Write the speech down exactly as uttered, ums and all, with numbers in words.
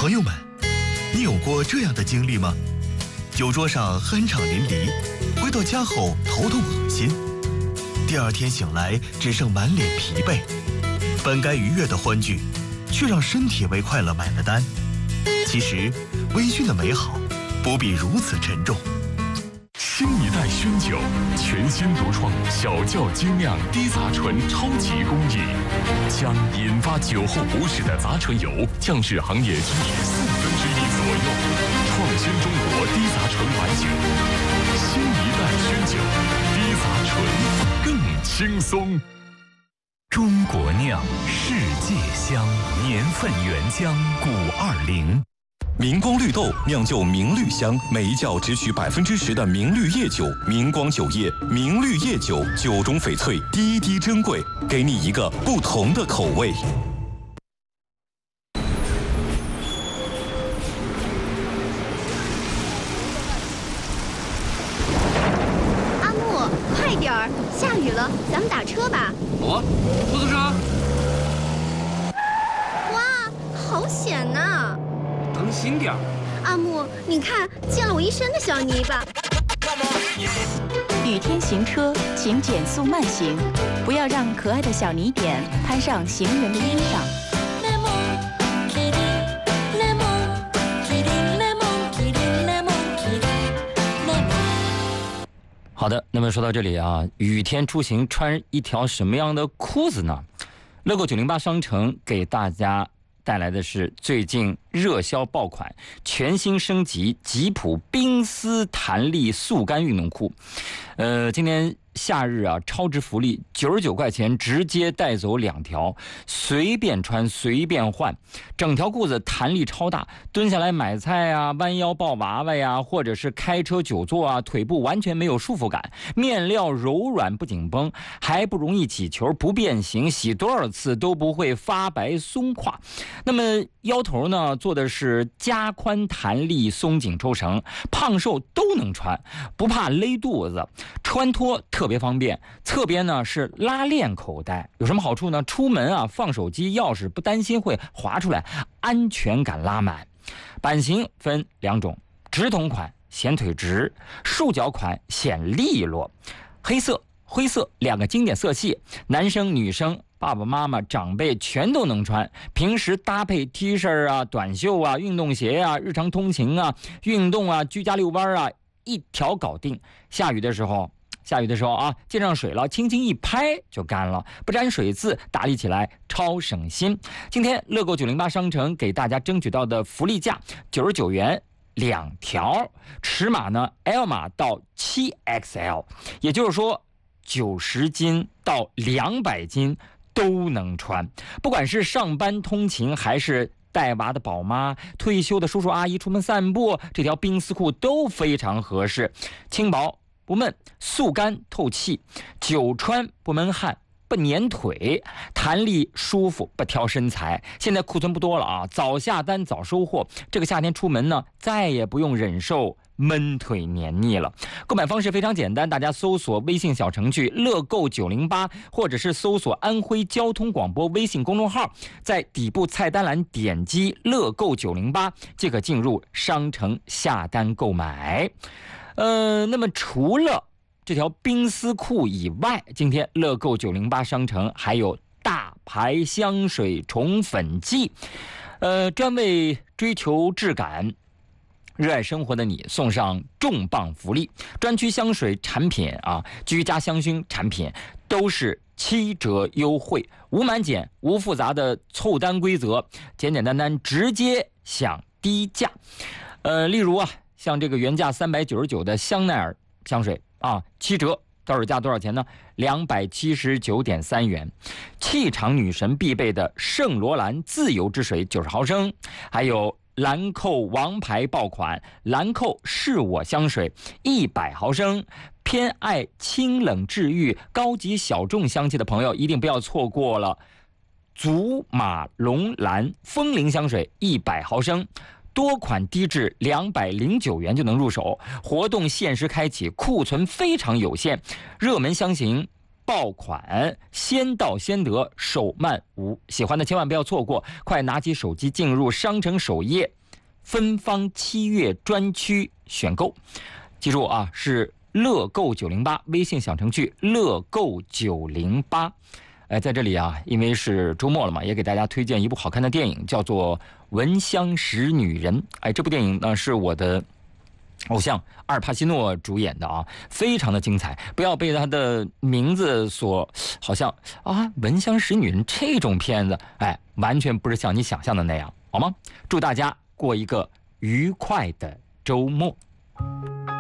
朋友们，你有过这样的经历吗？酒桌上酣畅淋漓，回到家后头痛恶心，第二天醒来只剩满脸疲惫，本该愉悦的欢聚，却让身体为快乐买了单。其实，微醺的美好不必如此沉重。 新一代熏酒，全新独创小窖精酿低杂醇超级工艺，将引发酒后不适的杂醇油降至行业居民四分之一左右，创新中国低杂醇白酒。新一代熏酒，低杂醇更轻松。 中国酿，世界香，年份原浆古二零。 明光绿豆酿就明绿香，每一窖只取百分之十的明绿叶酒。明光酒业明绿叶酒，酒中翡翠，滴滴珍贵，给你一个不同的口味。 阿木，快点儿，下雨了，咱们打车吧。 哦，出租车。 哇，好险呐！ 当心点儿！ 阿木，你看溅了我一身的小泥巴。 雨天行车，请减速慢行，不要让可爱的小泥点攀上行人的衣裳。 好的，那么说到这里啊，雨天出行穿一条什么样的裤子呢？乐购九零八商城给大家带来的是最近热销爆款全新升级吉普冰丝弹力速干运动裤。呃，今年夏日啊，超值福利，九十九块钱直接带走两条，随便穿随便换，整条裤子弹力超大，蹲下来买菜啊，弯腰抱娃娃呀，或者是开车久坐啊，腿部完全没有束缚感，面料柔软不紧绷，还不容易起球，不变形，洗多少次都不会发白松垮。那么腰头呢，做的是加宽弹力松紧抽绳，胖瘦都能穿，不怕勒肚子，穿脱特别方便。侧边呢是拉链口袋，有什么好处呢？出门啊放手机钥匙不担心会滑出来，安全感拉满。版型分两种，直筒款显腿直，束脚款显利落。黑色灰色两个经典色系，男生女生爸爸妈妈长辈全都能穿，平时搭配 T 恤啊、短袖啊、运动鞋啊、日常通勤啊、运动啊、居家遛弯啊，一条搞定。下雨的时候下雨的时候啊，溅上水了，轻轻一拍就干了，不沾水渍，打理起来超省心。今天乐购九零八商城给大家争取到的福利价九十九元两条，尺码呢 L 码到 七 X L， 也就是说九十斤到两百斤都能穿。不管是上班通勤还是带娃的宝妈、退休的叔叔阿姨出门散步，这条冰丝裤都非常合适，轻薄不闷，速干透气，久穿不闷汗，不粘腿，弹力舒服，不挑身材。现在库存不多了啊，早下单早收货。这个夏天出门呢，再也不用忍受闷腿黏腻了。购买方式非常简单，大家搜索微信小程序乐购九零八，或者是搜索安徽交通广播微信公众号，在底部菜单栏点击乐购九零八，即可进入商城下单购买。呃，那么除了这条冰丝裤以外，今天乐购九零八商城还有大牌香水宠粉季，呃，专为追求质感、热爱生活的你送上重磅福利，专区香水产品啊，居家香薰产品都是七折优惠，无满减，无复杂的凑单规则，简简单单直接享低价。呃，例如啊，像这个原价三百九十九的香奈儿香水啊，七折。到手价多少钱呢？两百七十九点三元。气场女神必备的圣罗兰自由之水九十毫升，还有兰蔻王牌爆款兰蔻是我香水一百毫升。偏爱清冷治愈、高级小众香气的朋友，一定不要错过了祖马龙兰风铃香水一百毫升。多款低至两百零九元就能入手，活动限时开启，库存非常有限。热门香型爆款，先到先得，手慢无。喜欢的千万不要错过，快拿起手机进入商城首页，芬芳七月专区选购。记住啊，是乐购九零八，微信小程序乐购九零八。哎，在这里啊，因为是周末了嘛，也给大家推荐一部好看的电影，叫做《闻香识女人》。哎，这部电影呢是我的偶像阿尔帕西诺主演的啊，非常的精彩。不要被他的名字所好像啊，闻香识女人这种片子，哎，完全不是像你想象的那样，好吗？祝大家过一个愉快的周末。